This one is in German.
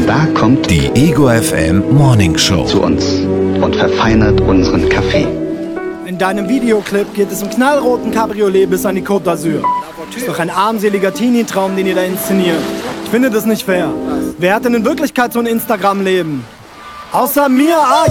Und da kommt die Ego FM Morning Show zu uns und verfeinert unseren Kaffee. In deinem Videoclip geht es im knallroten Cabriolet bis an die Côte d'Azur. Ist doch ein armseliger Teenie-Traum, den ihr da inszeniert. Ich finde das nicht fair. Wer hat denn in Wirklichkeit so ein Instagram-Leben? Außer mir,